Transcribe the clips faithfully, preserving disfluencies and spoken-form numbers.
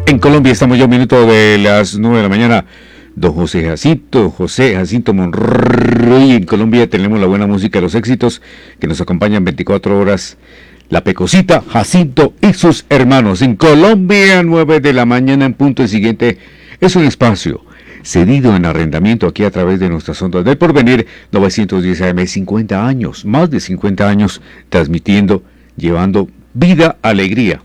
En Colombia estamos ya a un minuto de las nueve de la mañana. Don José Jacinto, José Jacinto Monroy. En Colombia tenemos la buena música, los éxitos que nos acompañan veinticuatro horas. La Pecosita, Jacinto y sus hermanos. En Colombia, nueve de la mañana en punto. El siguiente es un espacio cedido en arrendamiento aquí a través de nuestras ondas del Porvenir, novecientos diez A M, cincuenta años, más de cincuenta años transmitiendo, llevando vida, alegría.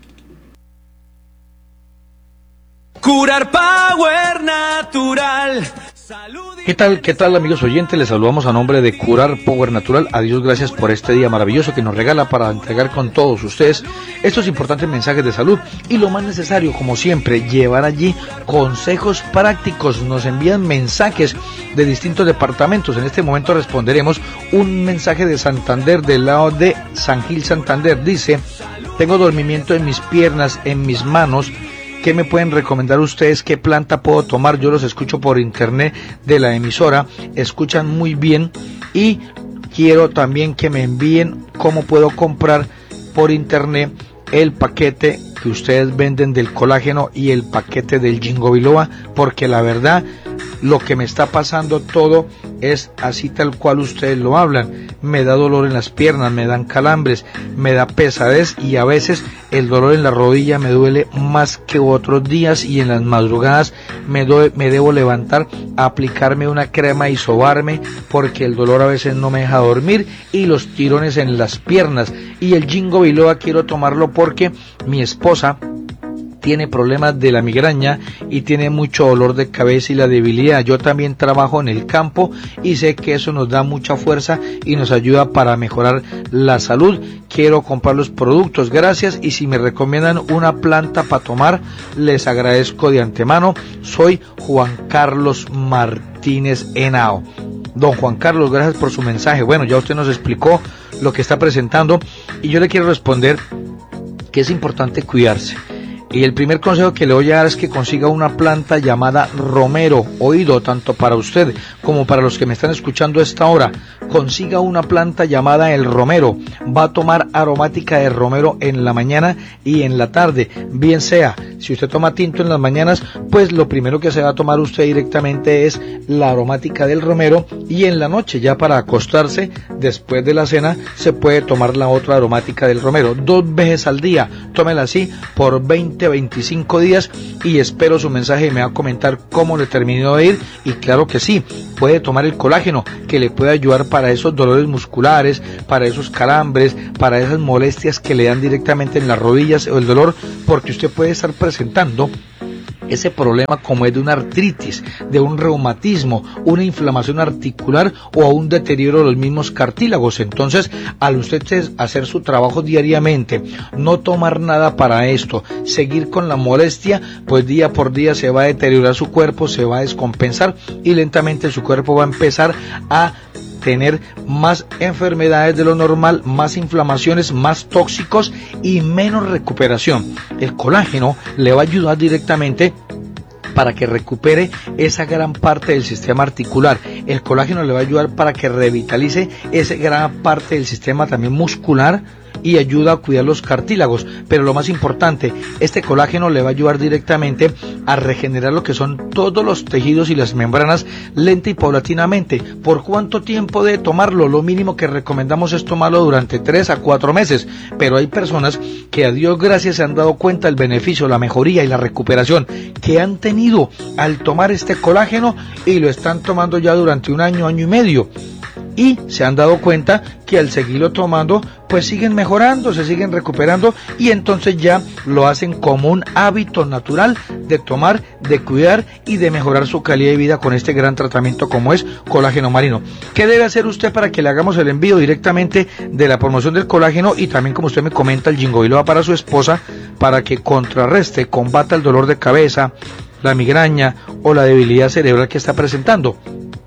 Curar Power Natural. ¿Qué tal, qué tal amigos oyentes? Les saludamos a nombre de Curar Power Natural. A Dios gracias por este día maravilloso que nos regala para entregar con todos ustedes estos importantes mensajes de salud y lo más necesario, como siempre, llevar allí consejos prácticos. Nos envían mensajes de distintos departamentos. En este momento responderemos un mensaje de Santander, del lado de San Gil Santander. Dice: tengo dormimiento en mis piernas, en mis manos. ¿Qué me pueden recomendar ustedes? ¿Qué planta puedo tomar? Yo los escucho por internet de la emisora, escuchan muy bien y quiero también que me envíen cómo puedo comprar por internet el paquete que ustedes venden del colágeno y el paquete del Ginkgo biloba, porque la verdad lo que me está pasando todo es así tal cual ustedes lo hablan. Me da dolor en las piernas, me dan calambres, me da pesadez y a veces el dolor en la rodilla me duele más que otros días y en las madrugadas me, do- me debo levantar a aplicarme una crema y sobarme porque el dolor a veces no me deja dormir y los tirones en las piernas. Y el Ginkgo biloba quiero tomarlo porque mi esposa tiene problemas de la migraña y tiene mucho dolor de cabeza y la debilidad. Yo también trabajo en el campo y sé que eso nos da mucha fuerza y nos ayuda para mejorar la salud. Quiero comprar los productos, gracias, y si me recomiendan una planta para tomar, les agradezco de antemano. Soy Juan Carlos Martínez Henao. Don Juan Carlos, gracias por su mensaje. Bueno, ya usted nos explicó lo que está presentando y yo le quiero responder que es importante cuidarse. Y el primer consejo que le voy a dar es que consiga una planta llamada romero. Oído, tanto para usted como para los que me están escuchando a esta hora. Consiga una planta llamada el romero. Va a tomar aromática de romero en la mañana y en la tarde. Bien sea, si usted toma tinto en las mañanas, pues lo primero que se va a tomar usted directamente es la aromática del romero. Y en la noche, ya para acostarse, después de la cena, se puede tomar la otra aromática del romero. Dos veces al día. Tómela así por veinte a veinticinco días y espero su mensaje y me va a comentar cómo le terminó de ir. Y claro que sí, puede tomar el colágeno que le puede ayudar para esos dolores musculares, para esos calambres, para esas molestias que le dan directamente en las rodillas o el dolor, porque usted puede estar presentando ese problema como es de una artritis, de un reumatismo, una inflamación articular o a un deterioro de los mismos cartílagos. Entonces, al usted hacer su trabajo diariamente, no tomar nada para esto, seguir con la molestia, pues día por día se va a deteriorar su cuerpo, se va a descompensar y lentamente su cuerpo va a empezar a tener más enfermedades de lo normal, más inflamaciones, más tóxicos y menos recuperación. El colágeno le va a ayudar directamente para que recupere esa gran parte del sistema articular. El colágeno le va a ayudar para que revitalice esa gran parte del sistema también muscular y ayuda a cuidar los cartílagos. Pero lo más importante, este colágeno le va a ayudar directamente a regenerar lo que son todos los tejidos y las membranas lenta y paulatinamente. ¿Por cuánto tiempo debe tomarlo? Lo mínimo que recomendamos es tomarlo durante tres a cuatro meses, pero hay personas que a Dios gracias se han dado cuenta del beneficio, la mejoría y la recuperación que han tenido al tomar este colágeno y lo están tomando ya durante un año, año y medio. Y se han dado cuenta que al seguirlo tomando, pues siguen mejorando, se siguen recuperando y entonces ya lo hacen como un hábito natural de tomar, de cuidar y de mejorar su calidad de vida con este gran tratamiento como es colágeno marino. ¿Qué debe hacer usted para que le hagamos el envío directamente de la promoción del colágeno y también, como usted me comenta, el Ginkgo biloba para su esposa, para que contrarreste, combata el dolor de cabeza, la migraña o la debilidad cerebral que está presentando?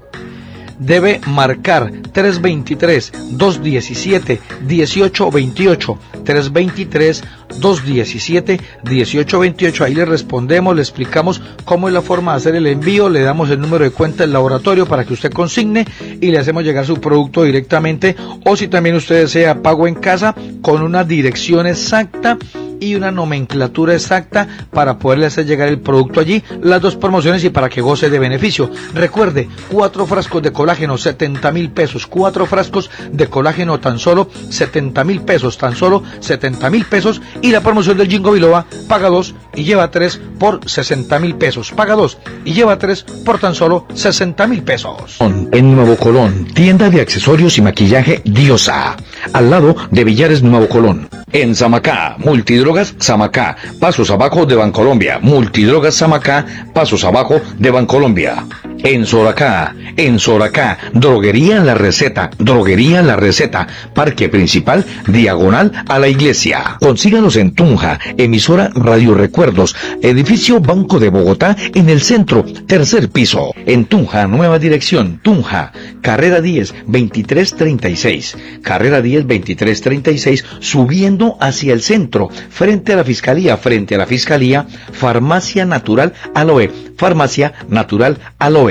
Debe marcar tres veintitrés, dos diecisiete, dieciocho veintiocho, tres veintitrés, dos diecisiete, dieciocho veintiocho. Ahí le respondemos, le explicamos cómo es la forma de hacer el envío, le damos el número de cuenta del laboratorio para que usted consigne y le hacemos llegar su producto directamente, o si también usted desea pago en casa con una dirección exacta y una nomenclatura exacta para poderle hacer llegar el producto allí, las dos promociones y para que goce de beneficio. Recuerde, cuatro frascos de colágeno, setenta mil pesos, cuatro frascos de colágeno tan solo setenta mil pesos, tan solo setenta mil pesos, y la promoción del Ginkgo biloba, paga dos y lleva tres por sesenta mil pesos, paga dos y lleva tres por tan solo sesenta mil pesos. En Nuevo Colón, tienda de accesorios y maquillaje Diosa, al lado de Villares Nuevo Colón. En Samacá, Multidrogas Samacá, pasos abajo de Bancolombia. Multidrogas Samacá, pasos abajo de Bancolombia. En Soracá, en Soracá, Droguería La Receta, Droguería La Receta, Parque Principal, diagonal a la iglesia. Consíganos en Tunja, emisora Radio Recuerdos, edificio Banco de Bogotá, en el centro, tercer piso. En Tunja, nueva dirección, Tunja, carrera diez, veintitrés treinta y seis, carrera diez, veintitrés treinta y seis, subiendo hacia el centro, frente a la Fiscalía, frente a la Fiscalía, Farmacia Natural Aloe, Farmacia Natural Aloe.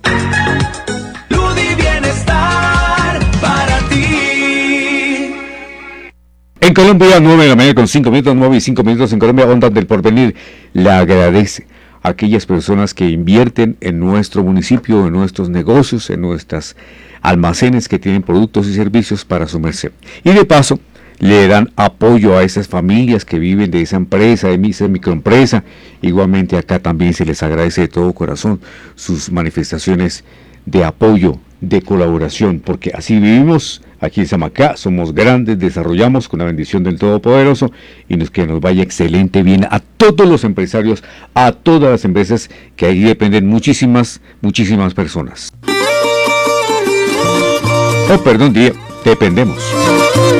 Bienestar para ti. En Colombia, nueve de la mañana con cinco minutos, nueve y cinco minutos en Colombia, Ondas del Porvenir le agradece a aquellas personas que invierten en nuestro municipio, en nuestros negocios, en nuestras almacenes que tienen productos y servicios para su merced. Y de paso, le dan apoyo a esas familias que viven de esa empresa, de esa microempresa. Igualmente acá también se les agradece de todo corazón sus manifestaciones de apoyo, de colaboración, porque así vivimos aquí en Samacá, somos grandes, desarrollamos con la bendición del Todopoderoso y nos, que nos vaya excelente bien a todos los empresarios, a todas las empresas, que ahí dependen muchísimas, muchísimas personas. Oh, perdón, dependemos.